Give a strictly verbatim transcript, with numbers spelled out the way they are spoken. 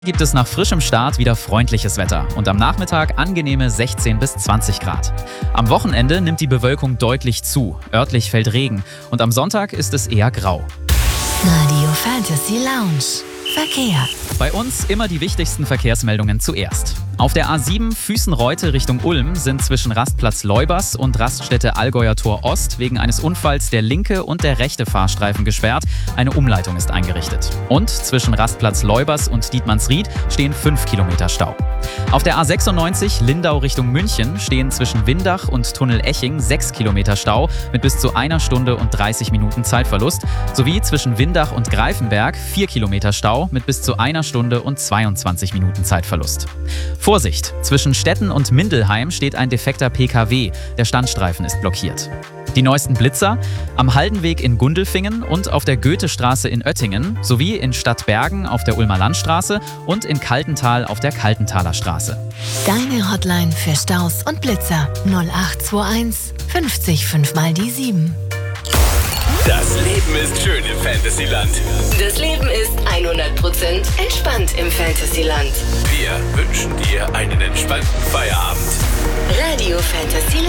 Gibt es nach frischem Start wieder freundliches Wetter und am Nachmittag angenehme sechzehn bis zwanzig Grad. Am Wochenende nimmt die Bewölkung deutlich zu, örtlich fällt Regen und am Sonntag ist es eher grau. Radio Fantasy Lounge. Verkehr. Bei uns immer die wichtigsten Verkehrsmeldungen zuerst. Auf der A sieben Füßenreute Richtung Ulm sind zwischen Rastplatz Leubers und Raststätte Allgäuer Tor Ost wegen eines Unfalls der linke und der rechte Fahrstreifen gesperrt. Eine Umleitung ist eingerichtet. Und zwischen Rastplatz Leubers und Dietmannsried stehen fünf Kilometer Stau. Auf der A sechsundneunzig Lindau Richtung München stehen zwischen Windach und Tunnel Eching sechs Kilometer Stau mit bis zu einer Stunde und dreißig Minuten Zeitverlust, sowie zwischen Windach und Greifenberg vier Kilometer Stau mit bis zu einer Stunde und zweiundzwanzig Minuten Zeitverlust. Vorsicht! Zwischen Stetten und Mindelheim steht ein defekter P K W. Der Standstreifen ist blockiert. Die neuesten Blitzer am Haldenweg in Gundelfingen und auf der Goethestraße in Oettingen sowie in Stadtbergen auf der Ulmer Landstraße und in Kaltental auf der Kaltenthaler Straße. Deine Hotline für Staus und Blitzer null acht zwei eins fünfzig fünf mal die sieben. Das Leben ist schön im Fantasyland. Das Leben ist hundert Prozent entspannt im Fantasyland. Wir wünschen dir einen entspannten Feierabend. Radio Fantasyland.